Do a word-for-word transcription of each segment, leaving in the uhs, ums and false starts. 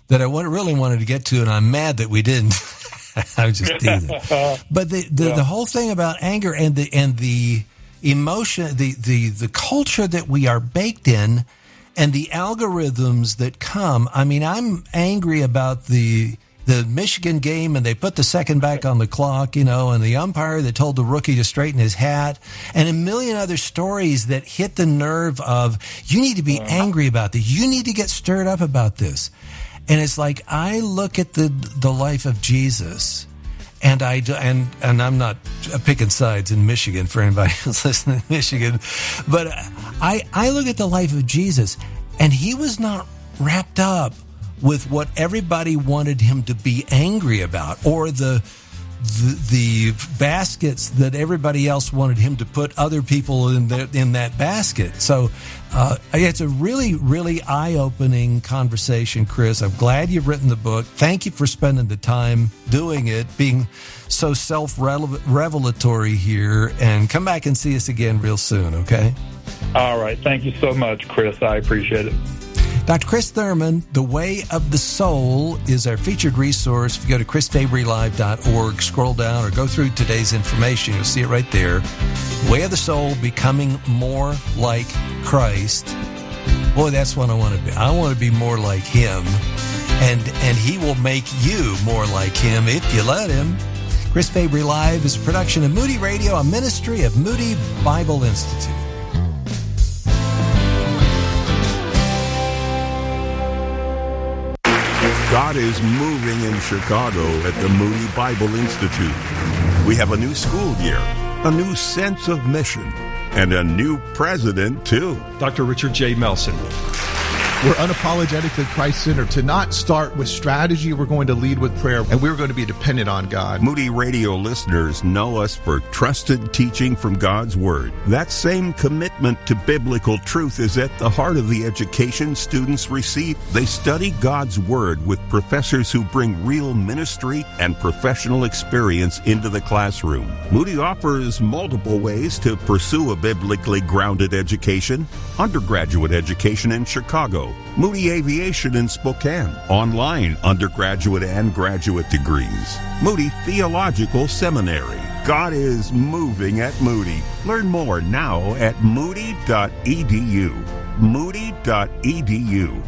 that I really wanted to get to, and I'm mad that we didn't. I was just teasing. But the the, yeah. the whole thing about anger and the and the emotion, the, the the culture that we are baked in, and the algorithms that come. I mean, I'm angry about the the Michigan game, and they put the second back on the clock, you know, and the umpire that told the rookie to straighten his hat, and a million other stories that hit the nerve of, you need to be angry about this. You need to get stirred up about this. And it's like, I look at the the life of Jesus, and I and and I'm not picking sides in Michigan for anybody who's listening to Michigan, but I I look at the life of Jesus, and he was not wrapped up with what everybody wanted him to be angry about, or the the, the baskets that everybody else wanted him to put other people in the, in that basket. So uh, it's a really, really eye-opening conversation, Chris. I'm glad you've written the book. Thank you for spending the time doing it, being so self-revelatory here, and come back and see us again real soon, okay? All right. Thank you so much, Chris. I appreciate it. Doctor Chris Thurman, The Way of the Soul, is our featured resource. If you go to chris fabry live dot org, scroll down, or go through today's information, you'll see it right there. Way of the Soul, Becoming More Like Christ. Boy, that's what I want to be. I want to be more like him, and and he will make you more like him if you let him. Chris Fabry Live is a production of Moody Radio, a ministry of Moody Bible Institute. God is moving in Chicago at the Moody Bible Institute. We have a new school year, a new sense of mission, and a new president, too. Doctor Richard J. Melson. We're unapologetically Christ-centered. To not start with strategy, we're going to lead with prayer, and we're going to be dependent on God. Moody Radio listeners know us for trusted teaching from God's Word. That same commitment to biblical truth is at the heart of the education students receive. They study God's Word with professors who bring real ministry and professional experience into the classroom. Moody offers multiple ways to pursue a biblically grounded education. Undergraduate education in Chicago, Moody Aviation in Spokane, online undergraduate and graduate degrees, Moody Theological Seminary. God is moving at Moody. Learn more now at moody dot e d u. moody dot e d u.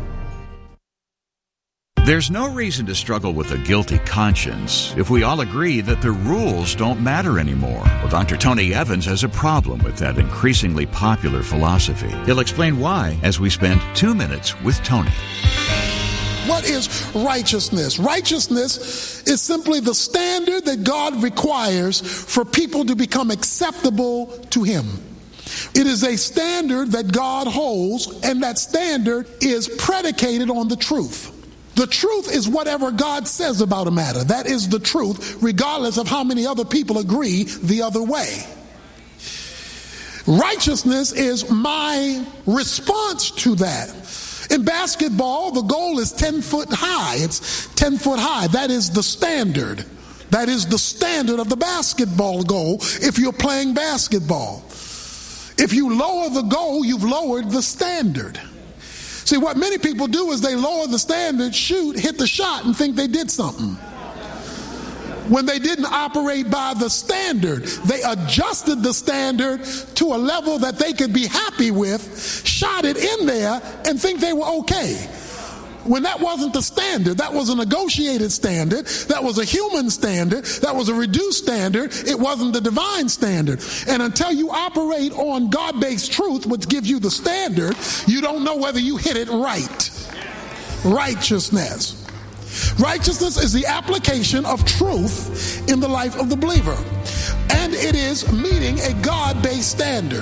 There's no reason to struggle with a guilty conscience if we all agree that the rules don't matter anymore. Well, Doctor Tony Evans has a problem with that increasingly popular philosophy. He'll explain why as we spend two minutes with Tony. What is righteousness? Righteousness is simply the standard that God requires for people to become acceptable to Him. It is a standard that God holds, and that standard is predicated on the truth. The truth is whatever God says about a matter. That is the truth, regardless of how many other people agree the other way. Righteousness is my response to that. In basketball, the goal is ten foot high. It's ten foot high. That is the standard. That is the standard of the basketball goal if you're playing basketball. If you lower the goal, you've lowered the standard. See, what many people do is they lower the standard, shoot, hit the shot, and think they did something. When they didn't operate by the standard, they adjusted the standard to a level that they could be happy with, shot it in there, and think they were okay. When that wasn't the standard, that was a negotiated standard, that was a human standard, that was a reduced standard, it wasn't the divine standard. And until you operate on God-based truth, which gives you the standard, you don't know whether you hit it right. Righteousness. Righteousness is the application of truth in the life of the believer, and it is meeting a God-based standard.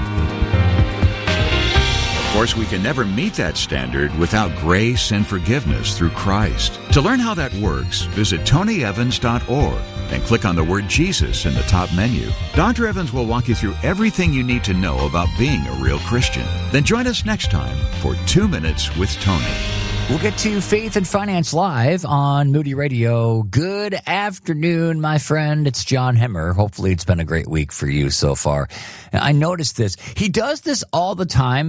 Of course, we can never meet that standard without grace and forgiveness through Christ. To learn how that works, visit tony evans dot org and click on the word Jesus in the top menu. Doctor Evans will walk you through everything you need to know about being a real Christian. Then join us next time for Two Minutes with Tony. We'll get to Faith and Finance Live on Moody Radio. Good afternoon, my friend. It's John Hemmer. Hopefully it's been a great week for you so far. I noticed this. He does this all the time,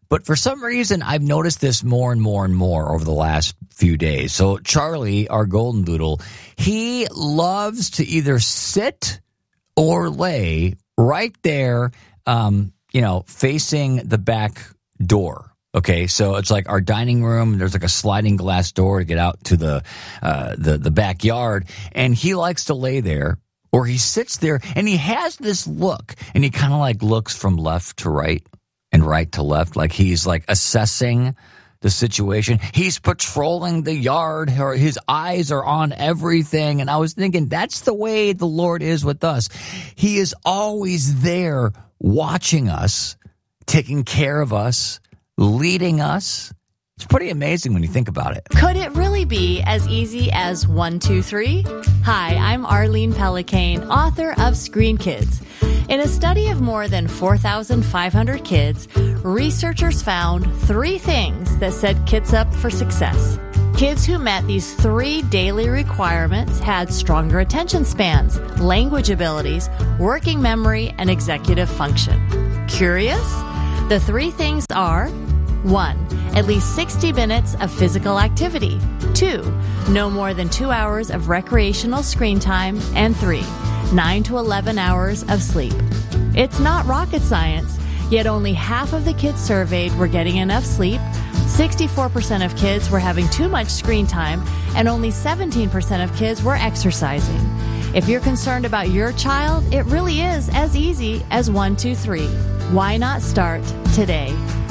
But for some reason, I've noticed this more and more and more over the last few days. So Charlie, our golden doodle, he loves to either sit or lay right there, um, you know, facing the back door. Okay, so it's like our dining room. There's like a sliding glass door to get out to the uh, the the backyard, and he likes to lay there, or he sits there, and he has this look, and he kind of like looks from left to right and right to left, like he's like assessing the situation. He's patrolling the yard. His eyes are on everything, and I was thinking that's the way the Lord is with us. He is always there, watching us, taking care of us, leading us. It's pretty amazing when you think about it. Could it really be as easy as one, two, three? Hi, I'm Arlene Pellicane, author of Screen Kids. In a study of more than four thousand five hundred kids, researchers found three things that set kids up for success. Kids who met these three daily requirements had stronger attention spans, language abilities, working memory, and executive function. Curious? The three things are: one, at least sixty minutes of physical activity. Two, no more than two hours of recreational screen time. And three, nine to eleven hours of sleep. It's not rocket science, yet only half of the kids surveyed were getting enough sleep, sixty-four percent of kids were having too much screen time, and only seventeen percent of kids were exercising. If you're concerned about your child, it really is as easy as one, two, three. Why not start today?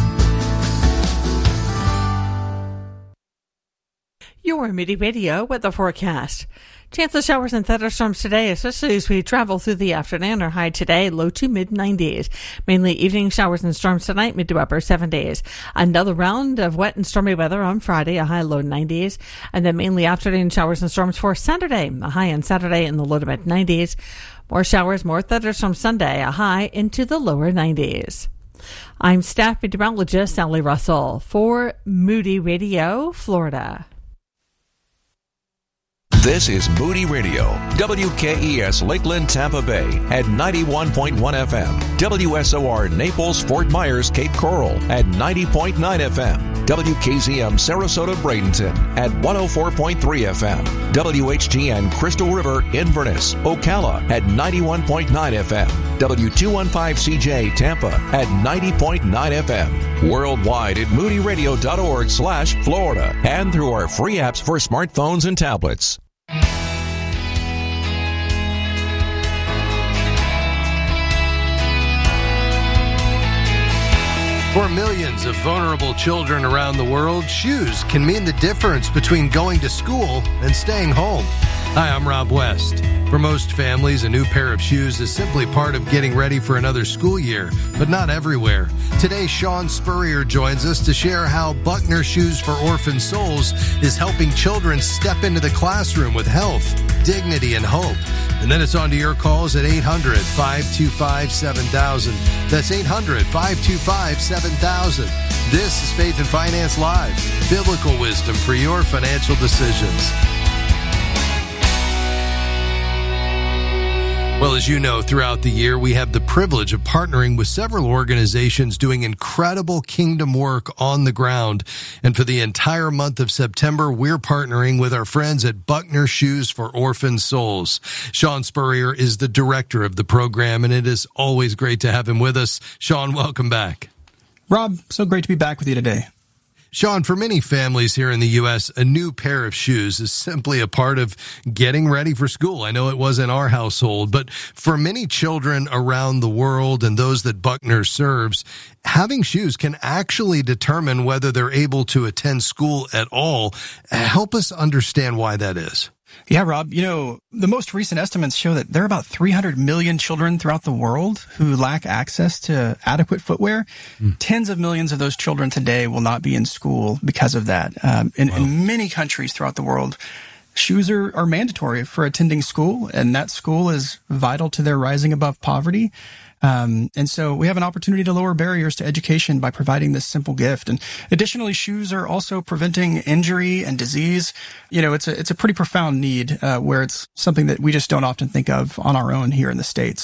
Your Moody Radio weather forecast. Chance of showers and thunderstorms today, especially as we travel through the afternoon. Our high today, low to mid nineties. Mainly evening showers and storms tonight, mid to upper seventies. Another round of wet and stormy weather on Friday, a high low nineties. And then mainly afternoon showers and storms for Saturday, a high on Saturday in the low to mid nineties. More showers, more thunderstorms Sunday, a high into the lower nineties. I'm staff meteorologist Sally Russell for Moody Radio, Florida. This is Moody Radio, W K E S Lakeland, Tampa Bay at ninety-one point one F M, W S O R Naples, Fort Myers, Cape Coral at ninety point nine F M, W K Z M Sarasota, Bradenton at one oh four point three F M, W H G N Crystal River, Inverness, Ocala at ninety-one point nine F M, W two fifteen C J Tampa at ninety point nine F M, worldwide at moodyradio.org slash Florida, and through our free apps for smartphones and tablets. For millions of vulnerable children around the world, shoes can mean the difference between going to school and staying home. Hi, I'm Rob West. For most families, a new pair of shoes is simply part of getting ready for another school year, but not everywhere. Today, Sean Spurrier joins us to share how Buckner Shoes for Orphan Souls is helping children step into the classroom with health, dignity, and hope. And then it's on to your calls at eight hundred, five two five, seven thousand. That's eight hundred, five two five, seven thousand. This is Faith and Finance Live, biblical wisdom for your financial decisions. Well, as you know, throughout the year, we have the privilege of partnering with several organizations doing incredible kingdom work on the ground. And for the entire month of September, we're partnering with our friends at Buckner Shoes for Orphan Souls. Sean Spurrier is the director of the program, and it is always great to have him with us. Sean, welcome back. Rob, so great to be back with you today. Sean, for many families here in the U S, a new pair of shoes is simply a part of getting ready for school. I know it was in our household, but for many children around the world and those that Buckner serves, having shoes can actually determine whether they're able to attend school at all. Help us understand why that is. Yeah, Rob, you know, the most recent estimates show that there are about three hundred million children throughout the world who lack access to adequate footwear. Mm. Tens of millions of those children today will not be in school because of that. Um, in, wow. in many countries throughout the world, shoes are, are mandatory for attending school, and that school is vital to their rising above poverty. Um, and so we have an opportunity to lower barriers to education by providing this simple gift. And additionally, shoes are also preventing injury and disease. You know, it's a, it's a pretty profound need, uh, where it's something that we just don't often think of on our own here in the States.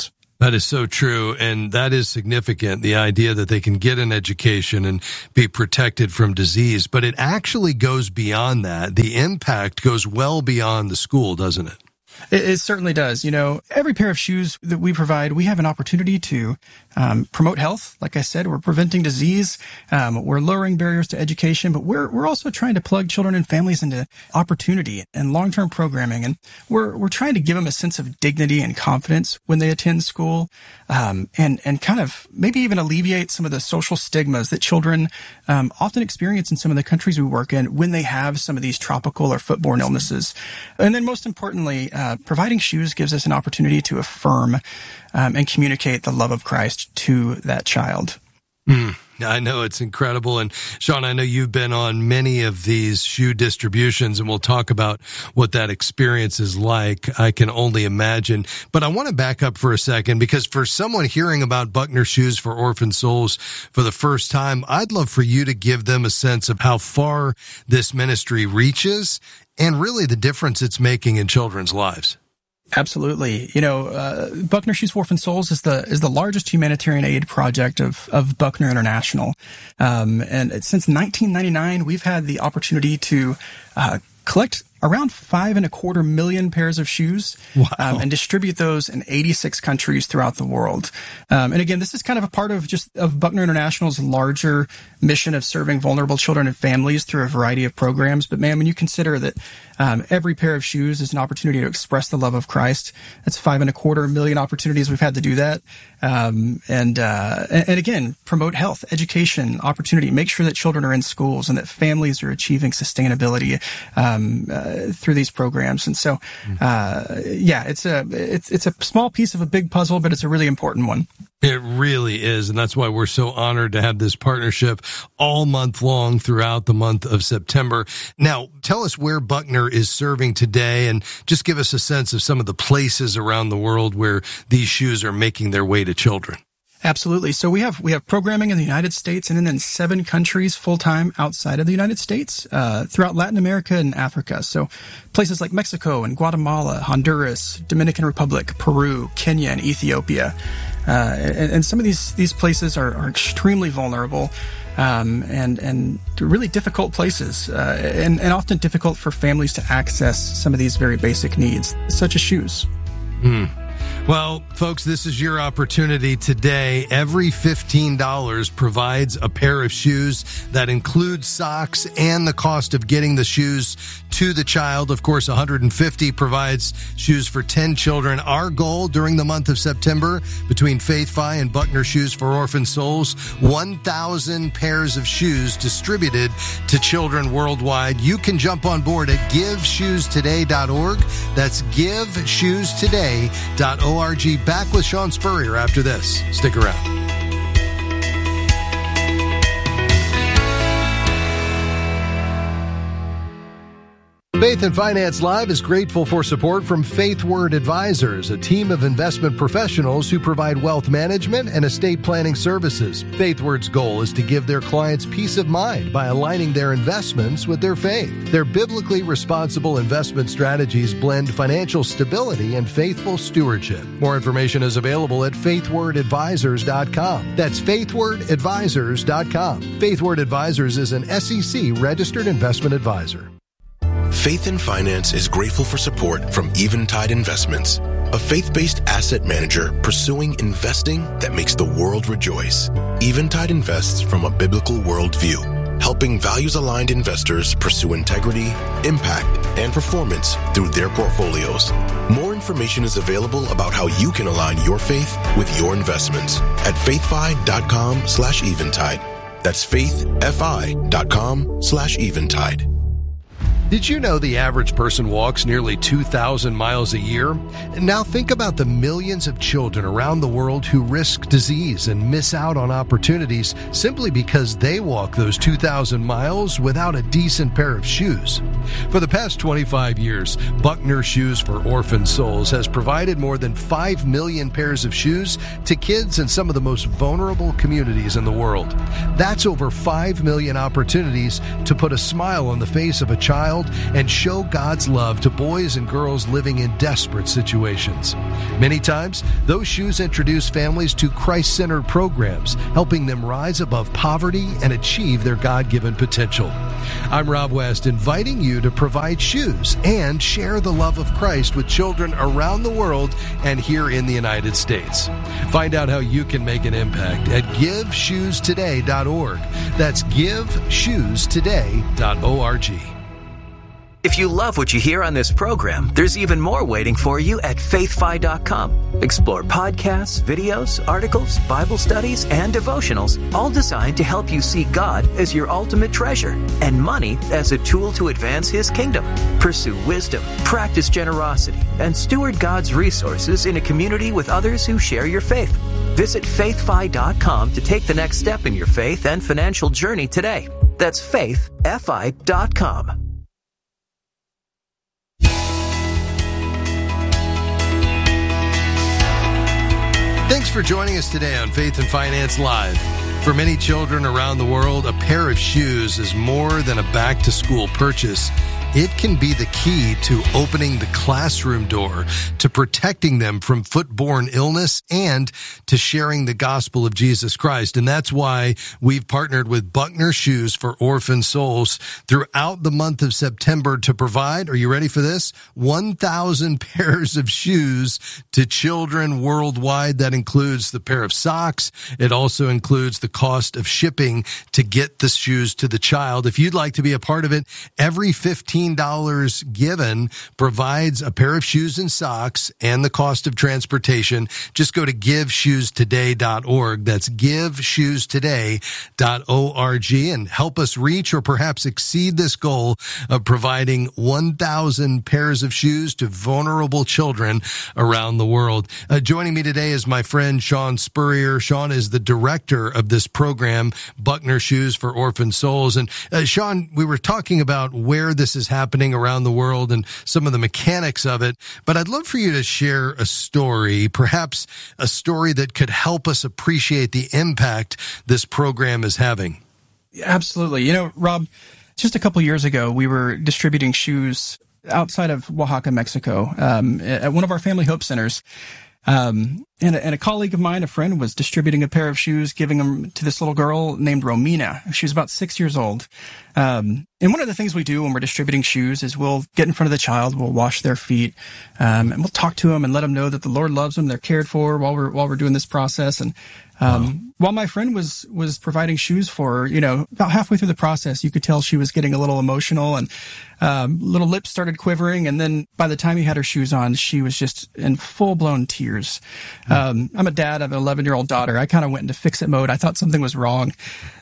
That is so true, and that is significant, the idea that they can get an education and be protected from disease. But it actually goes beyond that. The impact goes well beyond the school, doesn't it? It, it certainly does. You know, every pair of shoes that we provide, we have an opportunity to um, promote health. Like I said, we're preventing disease. Um, we're lowering barriers to education, but we're we're also trying to plug children and families into opportunity and long-term programming. And we're we're trying to give them a sense of dignity and confidence when they attend school, um, and and kind of maybe even alleviate some of the social stigmas that children um, often experience in some of the countries we work in when they have some of these tropical or foodborne illnesses. And then most importantly, uh, providing shoes gives us an opportunity to affirm um, and communicate the love of Christ to that child. Mm, I know it's incredible. And Sean, I know you've been on many of these shoe distributions, and we'll talk about what that experience is like. I can only imagine. But I want to back up for a second, because for someone hearing about Buckner Shoes for Orphan Souls for the first time, I'd love for you to give them a sense of how far this ministry reaches and really the difference it's making in children's lives. Absolutely. You know, uh, Buckner Shoes for Orphan Souls is the is the largest humanitarian aid project of of Buckner International. Um, and since nineteen ninety-nine, we've had the opportunity to uh, collect around five and a quarter million pairs of shoes, wow. um, and distribute those in eighty-six countries throughout the world. Um, and again, this is kind of a part of just of Buckner International's larger mission of serving vulnerable children and families through a variety of programs. But man, when you consider that um, every pair of shoes is an opportunity to express the love of Christ, that's five and a quarter million opportunities we've had to do that. Um, and, uh, and, and again, promote health, education, opportunity, make sure that children are in schools and that families are achieving sustainability, um, uh, through these programs. And so, uh, yeah, it's a, it's, it's a small piece of a big puzzle, but it's a really important one. It really is, and that's why we're so honored to have this partnership all month long throughout the month of September. Now, tell us where Buckner is serving today, and just give us a sense of some of the places around the world where these shoes are making their way to children. Absolutely. So we have we have programming in the United States and then in seven countries full-time outside of the United States, uh, throughout Latin America and Africa. So places like Mexico and Guatemala, Honduras, Dominican Republic, Peru, Kenya, and Ethiopia. Uh, and, and some of these these places are, are extremely vulnerable, um, and and really difficult places, uh, and, and often difficult for families to access some of these very basic needs, such as shoes. Mm. Well, folks, this is your opportunity today. Every fifteen dollars provides a pair of shoes that includes socks and the cost of getting the shoes to the child. Of course, one hundred fifty dollars provides shoes for ten children. Our goal during the month of September between Faith-Fi and Buckner Shoes for Orphan Souls, one thousand pairs of shoes distributed to children worldwide. You can jump on board at give shoes today dot org. That's give shoes today dot org. Back with Sean Spurrier after this. Stick around. Faith and Finance Live is grateful for support from Faith Word Advisors, a team of investment professionals who provide wealth management and estate planning services. Faith Word's goal is to give their clients peace of mind by aligning their investments with their faith. Their biblically responsible investment strategies blend financial stability and faithful stewardship. More information is available at faith word advisors dot com. That's faith word advisors dot com. Faith Word Advisors is an S E C registered investment advisor. Faith and Finance is grateful for support from Eventide Investments, a faith-based asset manager pursuing investing that makes the world rejoice. Eventide invests from a biblical worldview, helping values-aligned investors pursue integrity, impact, and performance through their portfolios. More information is available about how you can align your faith with your investments at faithfi dot com slash eventide. That's faithfi dot com slash eventide. Did you know the average person walks nearly two thousand miles a year? Now think about the millions of children around the world who risk disease and miss out on opportunities simply because they walk those two thousand miles without a decent pair of shoes. For the past twenty-five years, Buckner Shoes for Orphan Souls has provided more than five million pairs of shoes to kids in some of the most vulnerable communities in the world. That's over five million opportunities to put a smile on the face of a child world and show God's love to boys and girls living in desperate situations. Many times, those shoes introduce families to Christ-centered programs, helping them rise above poverty and achieve their God-given potential. I'm Rob West, inviting you to provide shoes and share the love of Christ with children around the world and here in the United States. Find out how you can make an impact at give shoes today dot org. That's give shoes today dot org. If you love what you hear on this program, there's even more waiting for you at faith fi dot com. Explore podcasts, videos, articles, Bible studies, and devotionals, all designed to help you see God as your ultimate treasure and money as a tool to advance His kingdom. Pursue wisdom, practice generosity, and steward God's resources in a community with others who share your faith. Visit faith fi dot com to take the next step in your faith and financial journey today. That's faith fi dot com. Thanks for joining us today on Faith and Finance Live. For many children around the world, a pair of shoes is more than a back-to-school purchase. It can be the key to opening the classroom door, to protecting them from foot-borne illness, and to sharing the gospel of Jesus Christ. And that's why we've partnered with Buckner Shoes for Orphan Souls throughout the month of September to provide, are you ready for this? one thousand pairs of shoes to children worldwide. That includes the pair of socks. It also includes the cost of shipping to get the shoes to the child. If you'd like to be a part of it, every fifteen dollars given provides a pair of shoes and socks and the cost of transportation. Just go to give shoes today dot org. That's give shoes today dot org and help us reach or perhaps exceed this goal of providing one thousand pairs of shoes to vulnerable children around the world. Uh, joining me today is my friend Sean Spurrier. Sean is the director of this program, Buckner Shoes for Orphan Souls. And uh, Sean, we were talking about where this is happening around the world and some of the mechanics of it. But I'd love for you to share a story, perhaps a story that could help us appreciate the impact this program is having. Absolutely. You know, Rob, just a couple years ago, we were distributing shoes outside of Oaxaca, Mexico, um, at one of our Family Hope Centers. Um, and a, and a colleague of mine, a friend, was distributing a pair of shoes, giving them to this little girl named Romina. She was about six years old. Um, and one of the things we do when we're distributing shoes is we'll get in front of the child, we'll wash their feet, um, and we'll talk to them and let them know that the Lord loves them, they're cared for while we're, while we're doing this process. And, um, wow. while my friend was, was providing shoes for her, you know, about halfway through the process, you could tell she was getting a little emotional and, um, little lips started quivering. And then by the time he had her shoes on, she was just in full blown tears. Um, I'm a dad of an eleven year old daughter. I kind of went into fix it mode. I thought something was wrong.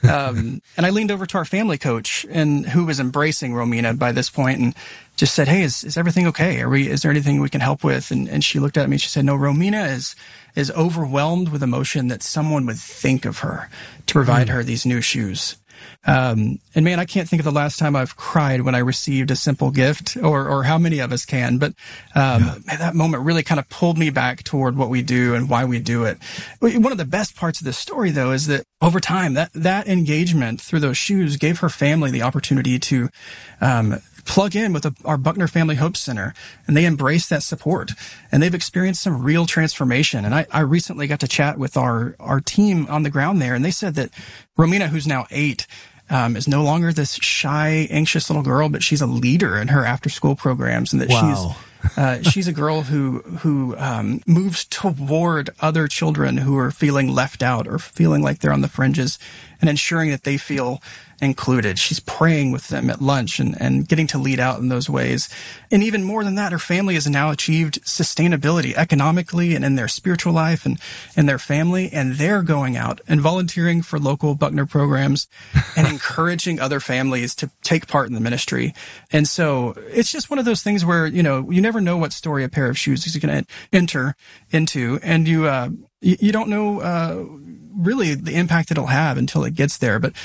Um, and I leaned over to our family coach and who was embracing Romina by this point and just said, "Hey, is, is everything okay? Are we, is there anything we can help with?" And, and she looked at me and she said, "No, Romina is, is overwhelmed with emotion that someone would think of her to provide mm. her these new shoes." Um, and man, I can't think of the last time I've cried when I received a simple gift, or, or how many of us can, but, um, yeah. man, that moment really kind of pulled me back toward what we do and why we do it. One of the best parts of this story, though, is that over time, that, that engagement through those shoes gave her family the opportunity to, um, plug in with a, our Buckner Family Hope Center, and they embrace that support, and they've experienced some real transformation. And I, I recently got to chat with our, our team on the ground there, and they said that Romina, who's now eight, um, is no longer this shy, anxious little girl, but she's a leader in her after-school programs, and that wow. she's uh, she's a girl who who um, moves toward other children who are feeling left out or feeling like they're on the fringes, and ensuring that they feel included. She's praying with them at lunch and, and getting to lead out in those ways. And even more than that, her family has now achieved sustainability economically and in their spiritual life and in their family. And they're going out and volunteering for local Buckner programs and encouraging other families to take part in the ministry. And so it's just one of those things where, you know, you never know what story a pair of shoes is going to enter into. And you, uh, you, you don't know, uh, really the impact it'll have until it gets there. But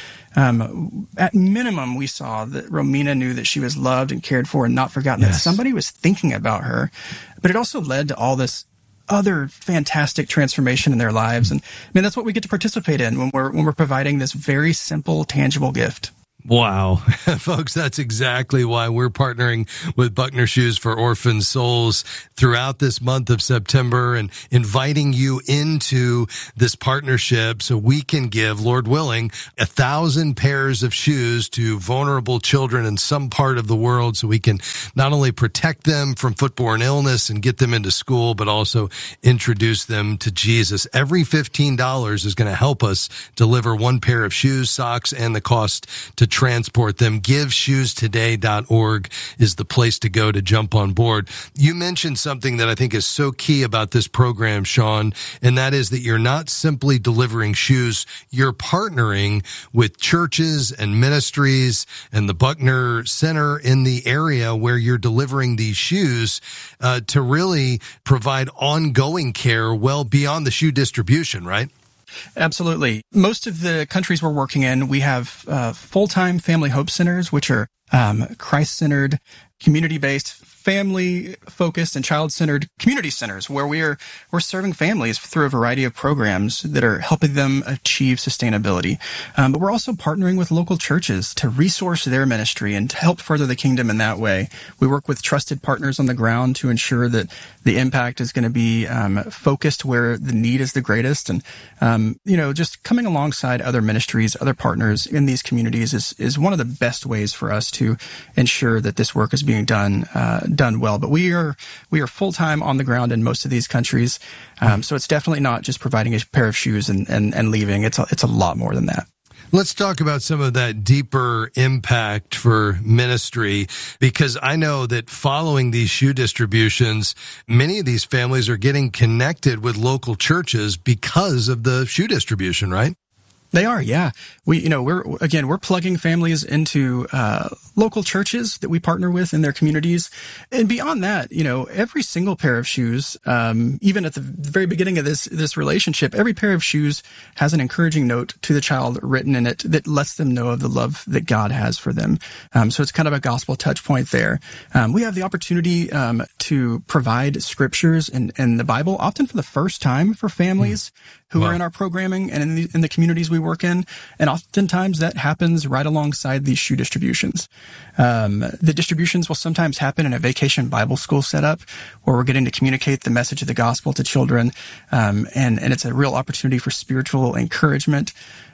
um, at minimum, we saw that Romina knew that she was loved and cared for and not forgotten, yes. that somebody was thinking about her. But it also led to all this other fantastic transformation in their lives. And I mean, that's what we get to participate in when we're when we're providing this very simple, tangible gift. Wow. Folks, that's exactly why we're partnering with Buckner Shoes for Orphan Souls throughout this month of September and inviting you into this partnership so we can give, Lord willing, a thousand pairs of shoes to vulnerable children in some part of the world so we can not only protect them from foodborne illness and get them into school, but also introduce them to Jesus. Every fifteen dollars is going to help us deliver one pair of shoes, socks, and the cost to transport them. give shoes today dot org is the place to go to jump on board. You mentioned something that I think is so key about this program, Sean, and that is that you're not simply delivering shoes, you're partnering with churches and ministries and the Buckner Center in the area where you're delivering these shoes uh, to really provide ongoing care well beyond the shoe distribution, right? Absolutely. Most of the countries we're working in, we have uh, full-time family hope centers, which are um, Christ-centered, community-based, family-focused, and child-centered community centers where we are we're serving families through a variety of programs that are helping them achieve sustainability. Um, but we're also partnering with local churches to resource their ministry and to help further the kingdom in that way. We work with trusted partners on the ground to ensure that the impact is going to be um, focused where the need is the greatest. And, um, you know, just coming alongside other ministries, other partners in these communities is, is one of the best ways for us to ensure that this work is being done uh, done well. But we are we are full time on the ground in most of these countries, um, so it's definitely not just providing a pair of shoes and and, and leaving. It's a, it's a lot more than that. Let's talk about some of that deeper impact for ministry, because I know that following these shoe distributions, many of these families are getting connected with local churches because of the shoe distribution, right? They are, yeah. We, you know, we're, again, we're plugging families into, uh, local churches that we partner with in their communities. And beyond that, you know, every single pair of shoes, um, even at the very beginning of this, this relationship, every pair of shoes has an encouraging note to the child written in it that lets them know of the love that God has for them. Um, so it's kind of a gospel touch point there. Um, we have the opportunity, um, to provide scriptures in, in the Bible, often for the first time for families who wow. are in our programming and in the, in the communities we work in. And oftentimes that happens right alongside these shoe distributions. Um, the distributions will sometimes happen in a vacation Bible school setup where we're getting to communicate the message of the gospel to children. Um, and, and it's a real opportunity for spiritual encouragement.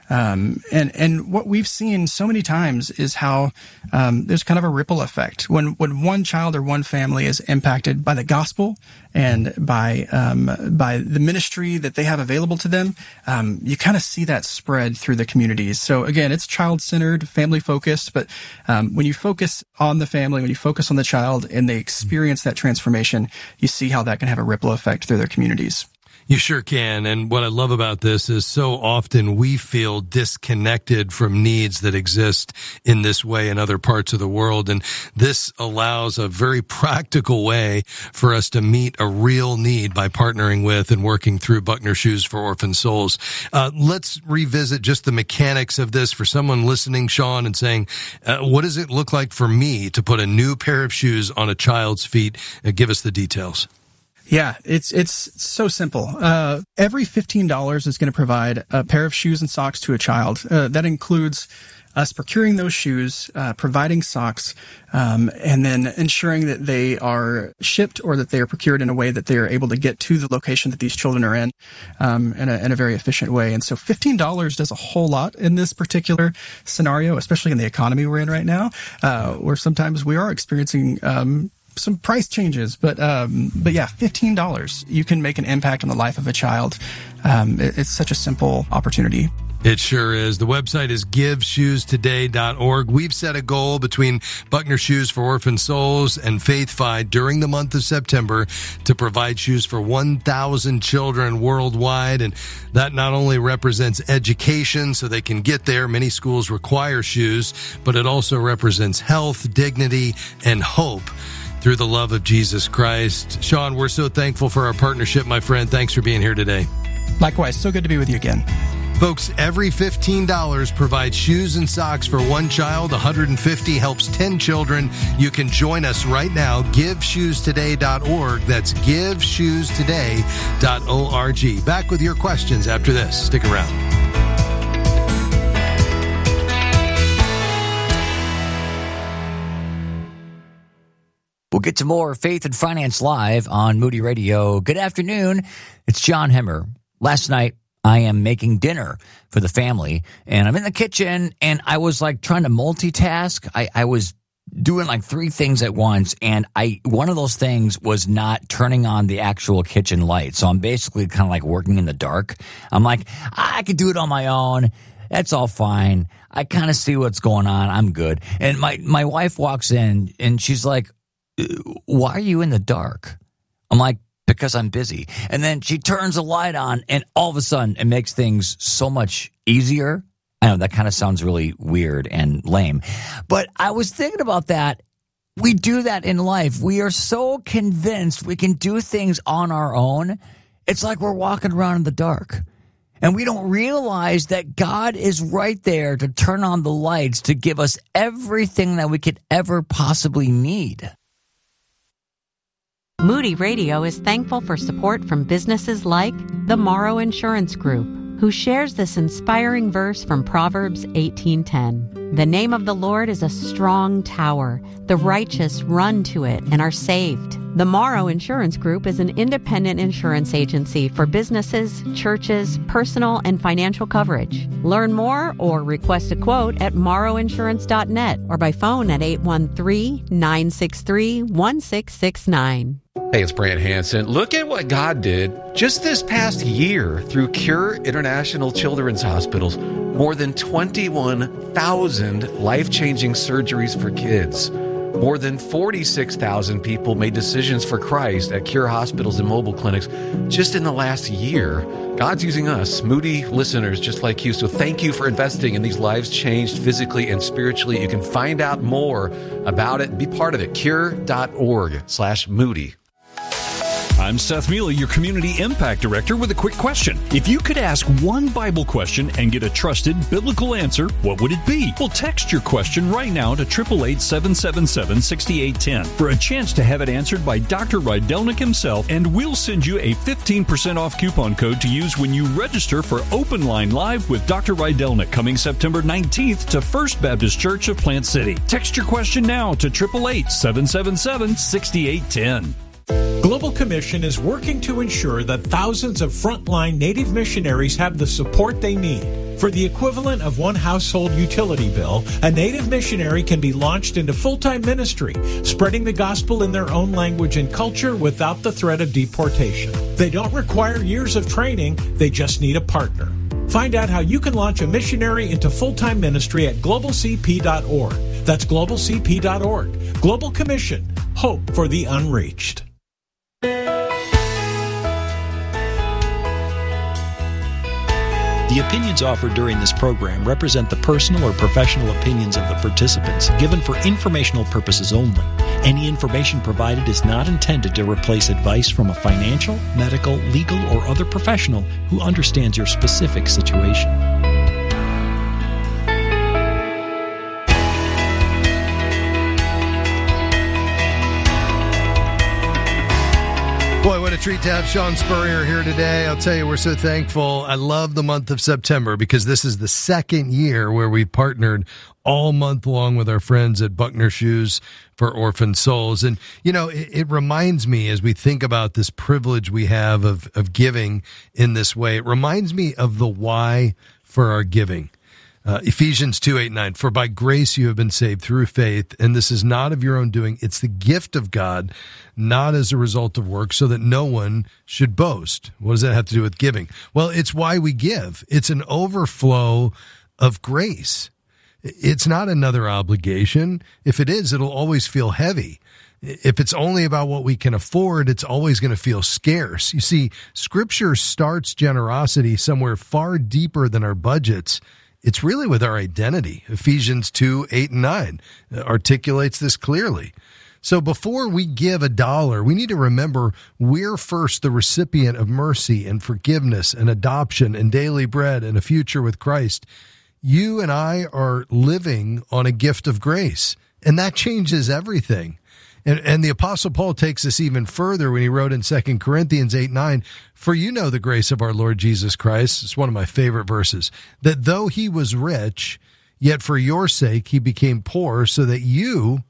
Um, and, and what we've seen so many times is how, um, there's kind of a ripple effect when, when one child or one family is impacted by the gospel and by, um, by the ministry that they have available to them. Um, you kind of see that spread through the communities. So again, it's child-centered, family-focused, but, um, when you focus on the family, when you focus on the child and they experience that transformation, you see how that can have a ripple effect through their communities. You sure can. And what I love about this is so often we feel disconnected from needs that exist in this way in other parts of the world. And this allows a very practical way for us to meet a real need by partnering with and working through Buckner Shoes for Orphan Souls. Uh, let's revisit just the mechanics of this for someone listening, Sean, and saying, uh, what does it look like for me to put a new pair of shoes on a child's feet? Uh, give us the details. Yeah, it's it's so simple. Uh, every fifteen dollars is going to provide a pair of shoes and socks to a child. Uh, that includes us procuring those shoes, uh, providing socks, um, and then ensuring that they are shipped or that they are procured in a way that they are able to get to the location that these children are in, um, in a, in a very efficient way. And so fifteen dollars does a whole lot in this particular scenario, especially in the economy we're in right now, uh, where sometimes we are experiencing, um, some price changes, but, um, but yeah, fifteen dollars, you can make an impact on the life of a child. Um, it, it's such a simple opportunity. It sure is. The website is give shoes today dot org. We've set a goal between Buckner Shoes for Orphan Souls and FaithFi during the month of September to provide shoes for one thousand children worldwide. And that not only represents education so they can get there. Many schools require shoes, but it also represents health, dignity, and hope through the love of Jesus Christ. Sean, we're so thankful for our partnership, my friend. Thanks for being here today. Likewise. So good to be with you again. Folks, every fifteen dollars provides shoes and socks for one child. one hundred fifty helps ten children. You can join us right now. give shoes today dot org. That's give shoes today dot org. Back with your questions after this. Stick around. We'll get to more Faith and Finance Live on Moody Radio. Good afternoon. It's John Hemmer. Last night, I am making dinner for the family, and I'm in the kitchen, and I was like trying to multitask. I, I was doing like three things at once, and I one of those things was not turning on the actual kitchen light. So I'm basically kind of like working in the dark. I'm like, I could do it on my own. That's all fine. I kind of see what's going on. I'm good. And my, my wife walks in, and she's like, why are you in the dark? I'm like, because I'm busy. And then she turns the light on, and all of a sudden it makes things so much easier. I know that kind of sounds really weird and lame, but I was thinking about that. We do that in life. We are so convinced we can do things on our own. It's like we're walking around in the dark, and we don't realize that God is right there to turn on the lights to give us everything that we could ever possibly need. Moody Radio is thankful for support from businesses like the Morrow Insurance Group, who shares this inspiring verse from Proverbs eighteen ten. The name of the Lord is a strong tower. The righteous run to it and are saved. The Morrow Insurance Group is an independent insurance agency for businesses, churches, personal and financial coverage. Learn more or request a quote at morrow insurance dot net or by phone at eight one three, nine six three, one six six nine. Hey, it's Brant Hansen. Look at what God did just this past year through Cure International Children's Hospitals. More than twenty-one thousand life-changing surgeries for kids. More than forty-six thousand people made decisions for Christ at Cure hospitals and mobile clinics just in the last year. God's using us, Moody listeners just like you. So thank you for investing in these lives changed physically and spiritually. You can find out more about it and be part of it. Cure.org slash Moody. I'm Seth Mealy, your Community Impact Director, with a quick question. If you could ask one Bible question and get a trusted biblical answer, what would it be? Well, text your question right now to eight eight eight, seven seven seven, six eight one zero for a chance to have it answered by Doctor Rydelnik himself, and we'll send you a fifteen percent off coupon code to use when you register for Open Line Live with Doctor Rydelnik coming September nineteenth to First Baptist Church of Plant City. Text your question now to eight eight eight, seven seven seven, six eight one zero. Global Commission is working to ensure that thousands of frontline Native missionaries have the support they need. For the equivalent of one household utility bill, a Native missionary can be launched into full-time ministry, spreading the gospel in their own language and culture without the threat of deportation. They don't require years of training, they just need a partner. Find out how you can launch a missionary into full-time ministry at global c p dot org. That's global c p dot org. Global Commission. Hope for the unreached. The opinions offered during this program represent the personal or professional opinions of the participants, given for informational purposes only. Any information provided is not intended to replace advice from a financial, medical, legal, or other professional who understands your specific situation. Boy, what a treat to have Sean Spurrier here today. I'll tell you, we're so thankful. I love the month of September because this is the second year where we've partnered all month long with our friends at Buckner Shoes for Orphan Souls. And, you know, it, it reminds me as we think about this privilege we have of, of giving in this way, it reminds me of the why for our giving. Uh, Ephesians two, eight, nine, for by grace you have been saved through faith, and this is not of your own doing. It's the gift of God, not as a result of work, so that no one should boast. What does that have to do with giving? Well, it's why we give. It's an overflow of grace. It's not another obligation. If it is, it'll always feel heavy. If it's only about what we can afford, it's always going to feel scarce. You see, Scripture starts generosity somewhere far deeper than our budgets. It's really with our identity. Ephesians two, eight, and nine articulates this clearly. So before we give a dollar, we need to remember we're first the recipient of mercy and forgiveness and adoption and daily bread and a future with Christ. You and I are living on a gift of grace, and that changes everything. And, and the Apostle Paul takes this even further when he wrote in Second Corinthians eight, nine, for you know the grace of our Lord Jesus Christ, it's one of my favorite verses, that though he was rich, yet for your sake he became poor, so that you,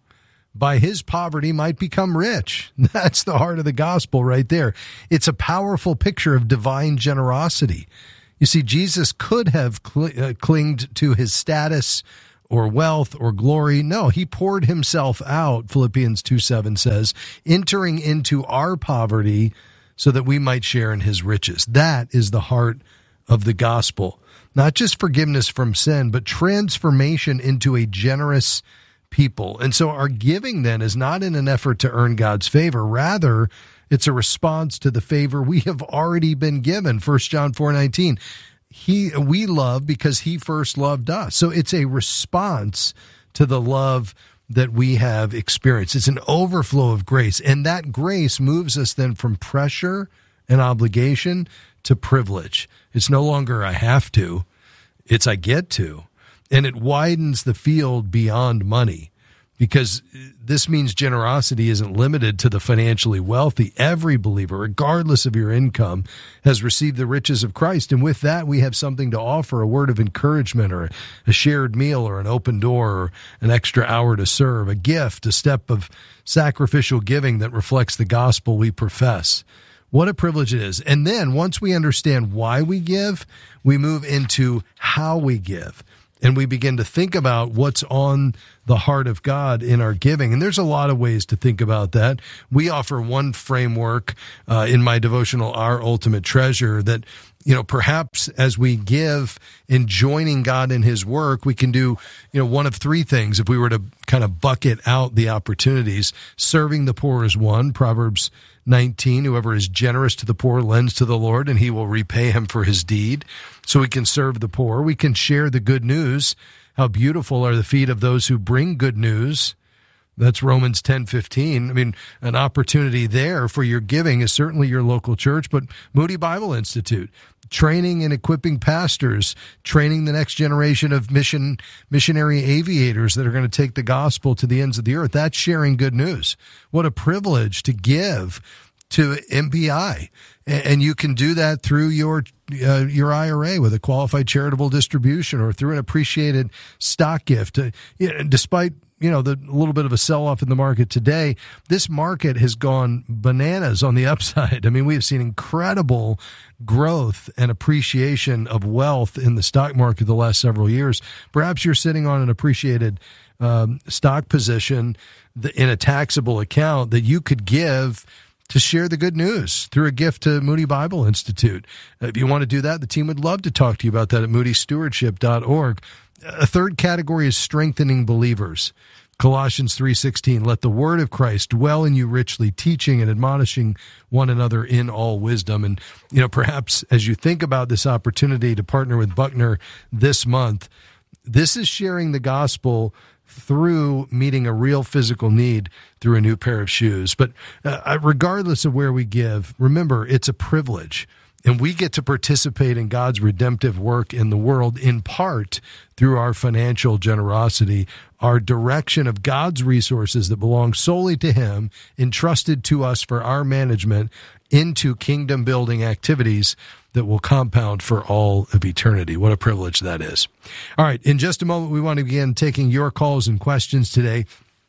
by his poverty might become rich. That's the heart of the gospel right there. It's a powerful picture of divine generosity. You see, Jesus could have cl- uh, clinged to his status or wealth or glory. No, he poured himself out, Philippians two seven says, entering into our poverty so that we might share in his riches. That is the heart of the gospel. Not just forgiveness from sin, but transformation into a generous people. And so our giving then is not in an effort to earn God's favor. Rather, it's a response to the favor we have already been given. First John four nineteen. He, we love because he first loved us. So it's a response to the love that we have experienced. It's an overflow of grace. And that grace moves us then from pressure and obligation to privilege. It's no longer I have to, it's I get to. And it widens the field beyond money, because this means generosity isn't limited to the financially wealthy. Every believer, regardless of your income, has received the riches of Christ. And with that, we have something to offer, a word of encouragement or a shared meal or an open door or an extra hour to serve, a gift, a step of sacrificial giving that reflects the gospel we profess. What a privilege it is. And then once we understand why we give, we move into how we give. And we begin to think about what's on the heart of God in our giving. And there's a lot of ways to think about that. We offer one framework uh, in my devotional, Our Ultimate Treasure, that, you know, perhaps as we give in joining God in his work, we can do, you know, one of three things. If we were to kind of bucket out the opportunities, serving the poor is one, Proverbs nineteen, whoever is generous to the poor lends to the Lord, and he will repay him for his deed. So we can serve the poor. We can share the good news. How beautiful are the feet of those who bring good news. That's Romans ten fifteen. I mean, an opportunity there for your giving is certainly your local church, but Moody Bible Institute, training and equipping pastors, training the next generation of mission missionary aviators that are going to take the gospel to the ends of the earth. That's sharing good news. What a privilege to give to M P I. And you can do that through your uh, your I R A with a qualified charitable distribution or through an appreciated stock gift. Uh, you know, despite you know the little bit of a sell-off in the market today, this market has gone bananas on the upside. I mean, we have seen incredible growth and appreciation of wealth in the stock market the last several years. Perhaps you're sitting on an appreciated um, stock position in a taxable account that you could give to share the good news through a gift to Moody Bible Institute. If you want to do that, the team would love to talk to you about that at moody stewardship dot org. A third category is strengthening believers. Colossians three sixteen, let the word of Christ dwell in you richly, teaching and admonishing one another in all wisdom. And, you know, perhaps as you think about this opportunity to partner with Buckner this month, this is sharing the gospel through meeting a real physical need through a new pair of shoes. But uh, regardless of where we give, remember, it's a privilege. And we get to participate in God's redemptive work in the world, in part through our financial generosity, our direction of God's resources that belong solely to him, entrusted to us for our management into kingdom-building activities that will compound for all of eternity. What a privilege that is. All right, in just a moment, we want to begin taking your calls and questions today.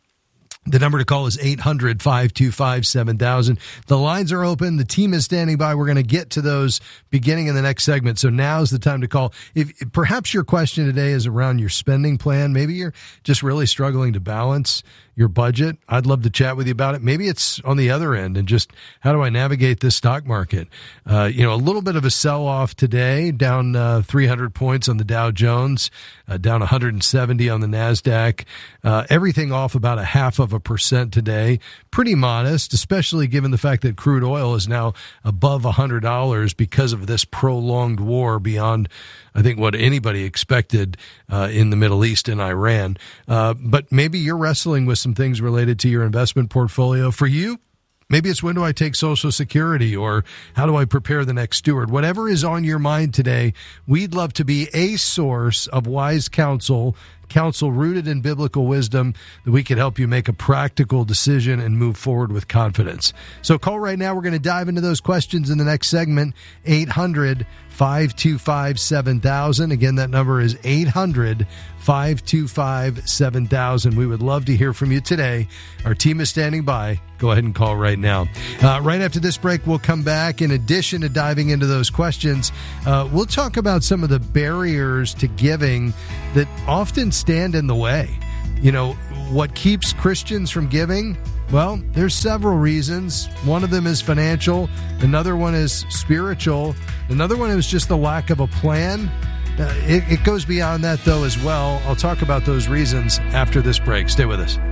The number to call is eight hundred, five two five, seven thousand. The lines are open. The team is standing by. We're going to get to those beginning in the next segment. So now's the time to call. If perhaps your question today is around your spending plan, maybe you're just really struggling to balance your budget, I'd love to chat with you about it. Maybe it's on the other end and just how do I navigate this stock market? Uh, you know, a little bit of a sell-off today, down uh, three hundred points on the Dow Jones, uh, down one hundred seventy on the NASDAQ. Uh, everything off about a half of a percent today. Pretty modest, especially given the fact that crude oil is now above one hundred dollars because of this prolonged war beyond, I think, what anybody expected uh, in the Middle East and Iran. Uh, but maybe you're wrestling with some things related to your investment portfolio. For you, maybe it's when do I take Social Security, or how do I prepare the next steward? Whatever is on your mind today, we'd love to be a source of wise counsel, counsel rooted in biblical wisdom, that we can help you make a practical decision and move forward with confidence. So call right now. We're going to dive into those questions in the next segment. eight hundred, five two five, seven thousand. Again, that number is eight hundred, five two five, seven thousand. We would love to hear from you today. Our team is standing by. Go ahead and call right now. Uh, right after this break, we'll come back. In addition to diving into those questions, uh, we'll talk about some of the barriers to giving that often stand in the way. You know, what keeps Christians from giving? Well, there's several reasons. One of them is financial. Another one is spiritual. Another one is just the lack of a plan. Uh, it, it goes beyond that, though, as well. I'll talk about those reasons after this break. Stay with us.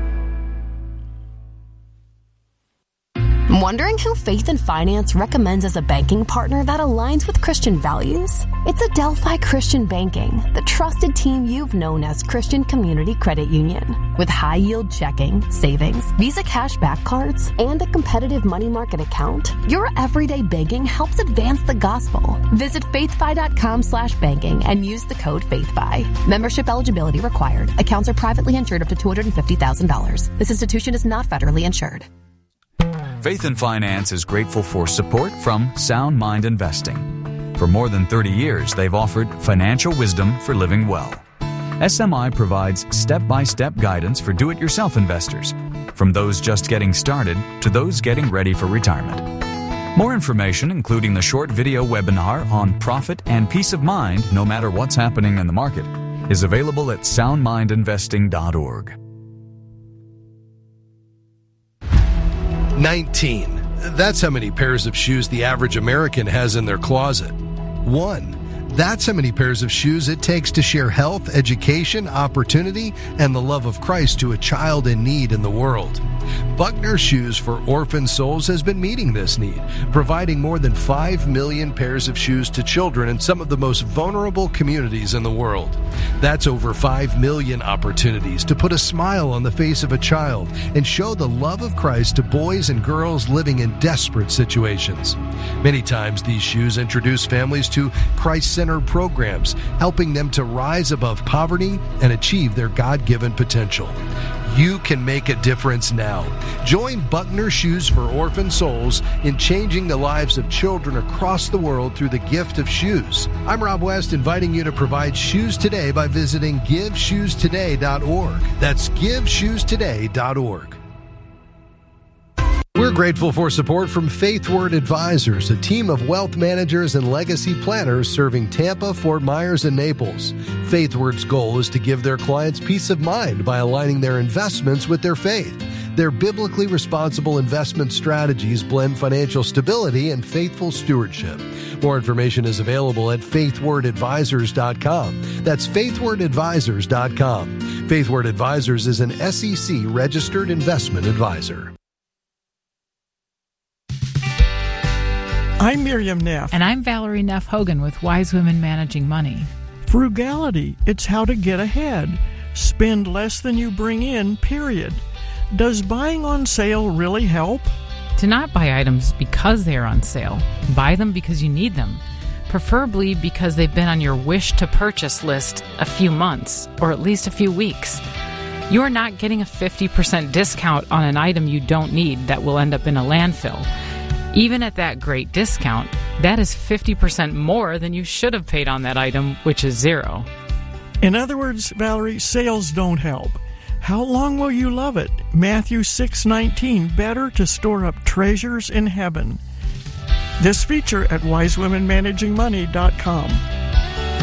Wondering who Faith and Finance recommends as a banking partner that aligns with Christian values? It's Adelphi Christian Banking, the trusted team you've known as Christian Community Credit Union. With high-yield checking, savings, Visa cashback cards, and a competitive money market account, your everyday banking helps advance the gospel. Visit faithfi.com slash banking and use the code FaithFi. Membership eligibility required. Accounts are privately insured up to two hundred fifty thousand dollars. This institution is not federally insured. Faith and Finance is grateful for support from Sound Mind Investing. For more than thirty years, they've offered financial wisdom for living well. S M I provides step-by-step guidance for do-it-yourself investors, from those just getting started to those getting ready for retirement. More information, including the short video webinar on profit and peace of mind no matter what's happening in the market, is available at sound mind investing dot org. nineteen. That's how many pairs of shoes the average American has in their closet. One. That's how many pairs of shoes it takes to share health, education, opportunity, and the love of Christ to a child in need in the world. Buckner Shoes for Orphan Souls has been meeting this need, providing more than five million pairs of shoes to children in some of the most vulnerable communities in the world. That's over five million opportunities to put a smile on the face of a child and show the love of Christ to boys and girls living in desperate situations. Many times these shoes introduce families to Christ-centered programs, helping them to rise above poverty and achieve their God-given potential. You can make a difference now. Join Buckner Shoes for Orphan Souls in changing the lives of children across the world through the gift of shoes. I'm Rob West, inviting you to provide shoes today by visiting give shoes today dot org. That's give shoes today dot org. We're grateful for support from FaithWord Advisors, a team of wealth managers and legacy planners serving Tampa, Fort Myers, and Naples. FaithWord's goal is to give their clients peace of mind by aligning their investments with their faith. Their biblically responsible investment strategies blend financial stability and faithful stewardship. More information is available at faith word advisors dot com. That's faith word advisors dot com. FaithWord Advisors is an S E C registered investment advisor. I'm Miriam Neff. And I'm Valerie Neff Hogan with Wise Women Managing Money. Frugality, it's how to get ahead. Spend less than you bring in, period. Does buying on sale really help? Do not buy items because they are on sale. Buy them because you need them. Preferably because they've been on your wish to purchase list a few months, or at least a few weeks. You are not getting a fifty percent discount on an item you don't need that will end up in a landfill. Even at that great discount, that is fifty percent more than you should have paid on that item, which is zero. In other words, Valerie, sales don't help. How long will you love it? Matthew six nineteen, better to store up treasures in heaven. This feature at wise women managing money dot com.